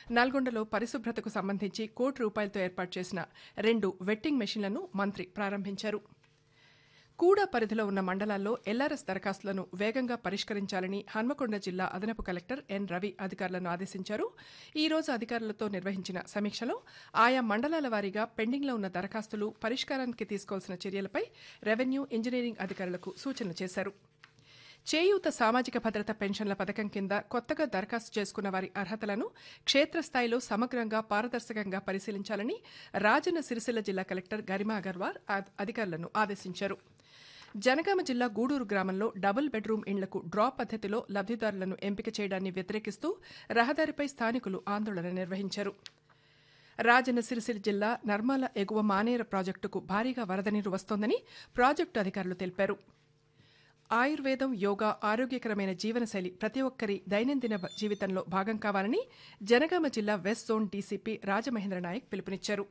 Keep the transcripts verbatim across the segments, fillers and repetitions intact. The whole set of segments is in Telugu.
నల్గొండలో పరిశుభ్రతకు సంబంధించి కోటి రూపాయలతో ఏర్పాటు చేసిన రెండు వెట్టింగ్ మెషిన్లను మంత్రి ప్రారంభించారు. కూడా పరిధిలో ఉన్న మండలాల్లో ఎల్ఆర్ఎస్ దరఖాస్తులను వేగంగా పరిష్కరించాలని హన్మకొండ జిల్లా అదనపు కలెక్టర్ ఎన్ రవి అధికారులను ఆదేశించారు. ఈ రోజు అధికారులతో నిర్వహించిన సమీక్షలో ఆయా మండలాల వారీగా పెండింగ్లో ఉన్న దరఖాస్తులు పరిష్కారానికి తీసుకోవాల్సిన చర్యలపై రెవెన్యూ, ఇంజనీరింగ్ అధికారులకు సూచనలు చేశారు. చేయూత సామాజిక భద్రత పెన్షన్ల పథకం కింద కొత్తగా దరఖాస్తు చేసుకున్న వారి అర్హతలను క్షేత్రస్థాయిలో సమగ్రంగా పారదర్శకంగా పరిశీలించాలని రాజన్న సిరిసిల్ల జిల్లా కలెక్టర్ గరిమా అగర్వాల్ అధికారులను ఆదేశించారు. జనగామ జిల్లా గూడూరు గ్రామంలో డబుల్ బెడ్రూమ్ ఇండ్లకు డ్రా పద్దతిలో లబ్దిదారులను ఎంపిక చేయడాన్ని వ్యతిరేకిస్తూ రహదారిపై స్థానికులు ఆందోళన నిర్వహించారు. రాజన్న సిరిసిల్ల జిల్లా నర్మాల ఎగువ మానేర ప్రాజెక్టుకు భారీగా వరద నీరు వస్తోందని ప్రాజెక్టు అధికారులు తెలిపారు. ఆయుర్వేదం, యోగా, ఆరోగ్యకరమైన జీవనశైలి ప్రతి ఒక్కరి దైనందిన జీవితంలో భాగం కావాలని జనగామ జిల్లా west zone DCP Rajamahendra Naik పిలుపునిచ్చారు.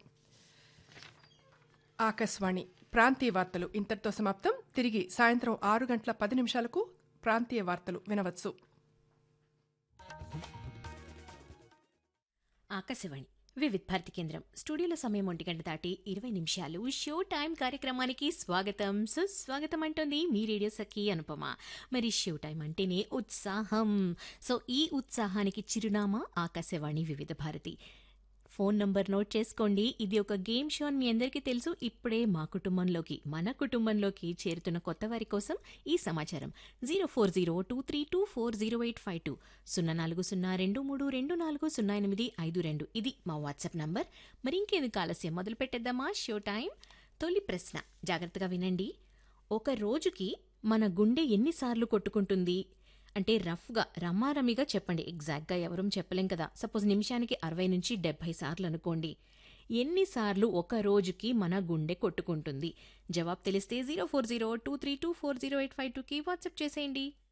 ఆకాశవాణి ప్రాంతీయ వార్తలు ఇంతటితో సమాప్తం. తిరిగి సాయంత్రం ఆరు గంటల పది నిమిషాలకు ప్రాంతీయ వార్తలు వినవచ్చు. ఆకాశవాణి వివిధ భారతి కేంద్రం స్టూడియోలో సమయం ఒంటి గంట దాటి ఇరవై నిమిషాలు. షో టైం కార్యక్రమానికి స్వాగతం, సుస్వాగతం అంటోంది మీ రేడియో సఖి అనుపమ. మరి షో టైం అంటేనే ఉత్సాహం. సో ఈ ఉత్సాహానికి చిరునామా ఆకాశవాణి వివిధ భారతి. ఫోన్ నంబర్ నోట్ చేసుకోండి. ఇది ఒక గేమ్ షో అని మీ అందరికీ తెలుసు. ఇప్పుడే మా కుటుంబంలోకి మన కుటుంబంలోకి చేరుతున్న కొత్త వారి కోసం ఈ సమాచారం. Zero four zero two three two four zero eight five two సున్నా నాలుగు సున్నా రెండు మూడు రెండు నాలుగు సున్నా ఎనిమిది ఐదు రెండు ఇది మా వాట్సాప్ నంబర్. మరి ఇంకేందుకు ఆలస్యం, మొదలు పెట్టేద్దామా షో టైం. తొలి ప్రశ్న జాగ్రత్తగా వినండి. ఒక రోజుకి మన గుండె ఎన్నిసార్లు కొట్టుకుంటుంది అంటే రఫ్గా రమ్మారమిగా చెప్పండి. ఎగ్జాక్ట్గా ఎవరూ చెప్పలేం కదా. సపోజ్ నిమిషానికి అరవై నుంచి డెబ్బై సార్లు అనుకోండి. ఎన్నిసార్లు ఒక రోజుకి మన గుండె కొట్టుకుంటుంది? జవాబు తెలిస్తే zero four zero two three two four zero eight five టూకి వాట్సాప్ చేసేయండి.